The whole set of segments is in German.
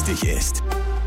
wichtig ist.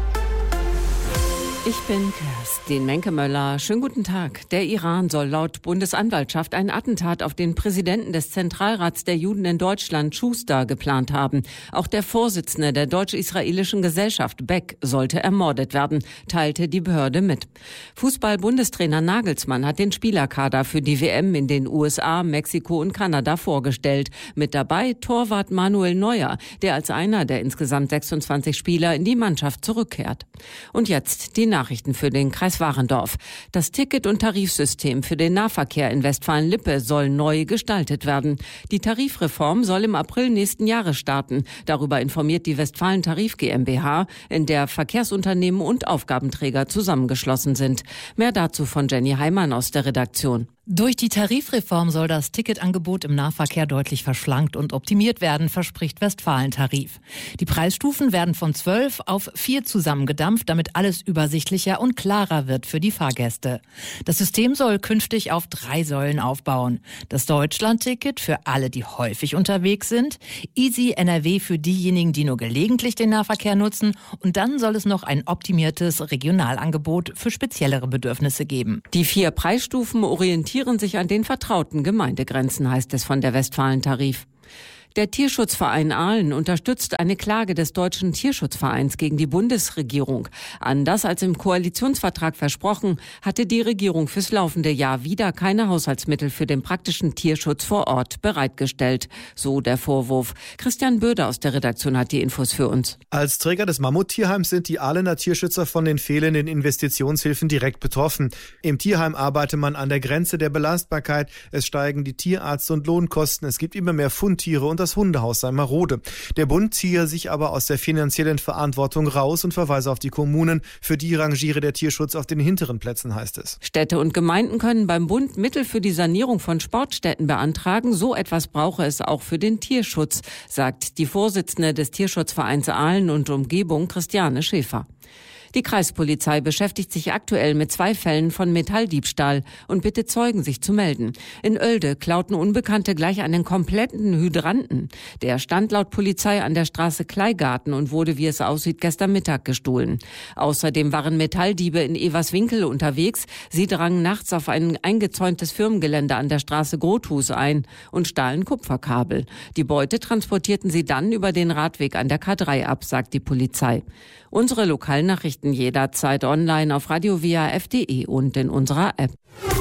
Ich bin Kerstin Menkemöller. Schönen guten Tag. Der Iran soll laut Bundesanwaltschaft ein Attentat auf den Präsidenten des Zentralrats der Juden in Deutschland, Schuster, geplant haben. Auch der Vorsitzende der deutsch-israelischen Gesellschaft, Beck, sollte ermordet werden, teilte die Behörde mit. Fußball-Bundestrainer Nagelsmann hat den Spielerkader für die WM in den USA, Mexiko und Kanada vorgestellt. Mit dabei Torwart Manuel Neuer, der als einer der insgesamt 26 Spieler in die Mannschaft zurückkehrt. Und jetzt die Nachrichten für den Kreis Warendorf. Das Ticket- und Tarifsystem für den Nahverkehr in Westfalen-Lippe soll neu gestaltet werden. Die Tarifreform soll im April nächsten Jahres starten. Darüber informiert die Westfalen Tarif GmbH, in der Verkehrsunternehmen und Aufgabenträger zusammengeschlossen sind. Mehr dazu von Jenny Heimann aus der Redaktion. Durch die Tarifreform soll das Ticketangebot im Nahverkehr deutlich verschlankt und optimiert werden, verspricht Westfalen-Tarif. Die Preisstufen werden von 12 auf 4 zusammengedampft, damit alles übersichtlicher und klarer wird für die Fahrgäste. Das System soll künftig auf 3 Säulen aufbauen. Das Deutschland-Ticket für alle, die häufig unterwegs sind, Easy NRW für diejenigen, die nur gelegentlich den Nahverkehr nutzen, und dann soll es noch ein optimiertes Regionalangebot für speziellere Bedürfnisse geben. Die 4 Preisstufen orientieren sich an den vertrauten Gemeindegrenzen, heißt es von der Westfalen-Tarif. Der Tierschutzverein Aalen unterstützt eine Klage des Deutschen Tierschutzvereins gegen die Bundesregierung. Anders als im Koalitionsvertrag versprochen, hatte die Regierung fürs laufende Jahr wieder keine Haushaltsmittel für den praktischen Tierschutz vor Ort bereitgestellt. So der Vorwurf. Christian Böder aus der Redaktion hat die Infos für uns. Als Träger des Mammuttierheims sind die Ahlener Tierschützer von den fehlenden Investitionshilfen direkt betroffen. Im Tierheim arbeitet man an der Grenze der Belastbarkeit. Es steigen die Tierarzt- und Lohnkosten. Es gibt immer mehr Fundtiere und das Hundehaus sei marode. Der Bund ziehe sich aber aus der finanziellen Verantwortung raus und verweise auf die Kommunen. Für die rangiere der Tierschutz auf den hinteren Plätzen, heißt es. Städte und Gemeinden können beim Bund Mittel für die Sanierung von Sportstätten beantragen. So etwas brauche es auch für den Tierschutz, sagt die Vorsitzende des Tierschutzvereins Aalen und Umgebung, Christiane Schäfer. Die Kreispolizei beschäftigt sich aktuell mit 2 Fällen von Metalldiebstahl und bittet Zeugen, sich zu melden. In Oelde klauten Unbekannte gleich einen kompletten Hydranten. Der stand laut Polizei an der Straße Kleigarten und wurde, wie es aussieht, gestern Mittag gestohlen. Außerdem waren Metalldiebe in Everswinkel unterwegs. Sie drangen nachts auf ein eingezäuntes Firmengelände an der Straße Grothus ein und stahlen Kupferkabel. Die Beute transportierten sie dann über den Radweg an der K3 ab, sagt die Polizei. Unsere Lokalnachrichten jederzeit online auf radiowaf.de und in unserer App.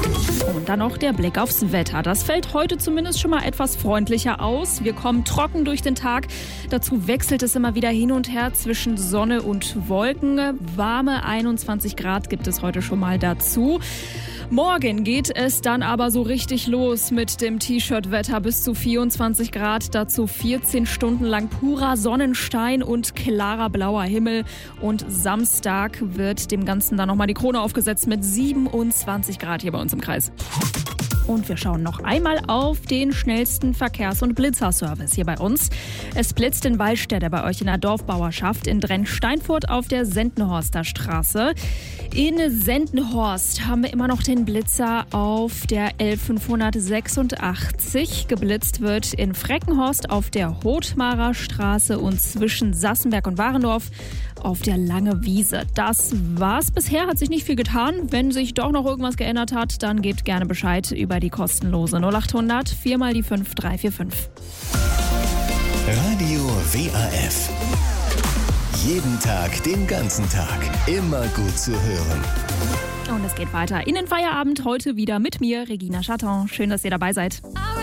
Und dann noch der Blick aufs Wetter. Das fällt heute zumindest schon mal etwas freundlicher aus. Wir kommen trocken durch den Tag. Dazu wechselt es immer wieder hin und her zwischen Sonne und Wolken. Warme 21 Grad gibt es heute schon mal dazu. Morgen geht es dann aber so richtig los mit dem T-Shirt-Wetter bis zu 24 Grad. Dazu 14 Stunden lang purer Sonnenschein und klarer blauer Himmel. Und Samstag wird dem Ganzen dann nochmal die Krone aufgesetzt mit 27 Grad hier bei uns im Kreis. Und wir schauen noch einmal auf den schnellsten Verkehrs- und Blitzerservice hier bei uns. Es blitzt in Wallstätte bei euch in der Dorfbauerschaft in Drenn-Steinfurt auf der Sendenhorster Straße. In Sendenhorst haben wir immer noch den Blitzer auf der L586. Geblitzt wird in Freckenhorst auf der Hothmarer Straße und zwischen Sassenberg und Warendorf auf der Lange Wiese. Das war's bisher, hat sich nicht viel getan. Wenn sich doch noch irgendwas geändert hat, dann gebt gerne Bescheid über die kostenlose 0800 4 mal die 5 345. Radio WAF. Jeden Tag, den ganzen Tag. Immer gut zu hören. Und es geht weiter in den Feierabend heute wieder mit mir, Regina Chaton. Schön, dass ihr dabei seid.